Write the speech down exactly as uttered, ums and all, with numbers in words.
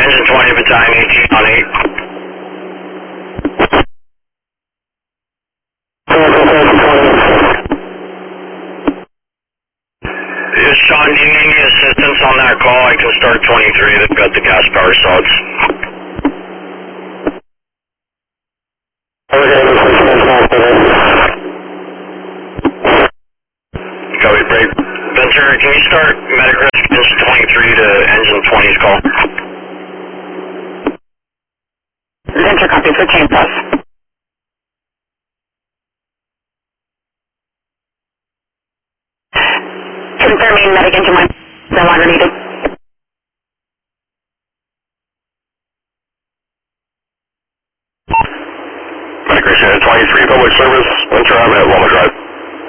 Engine twenty, battalion eighteen on eight. Yes, Sean, do you need any assistance on that call? I can start twenty-three. They've got the gas power salts. Copy, break. Ventura, can you start medic risk engine twenty-three to engine twenty's call? Venture copy, fifteen plus. Confirming medic engine one, no longer needed.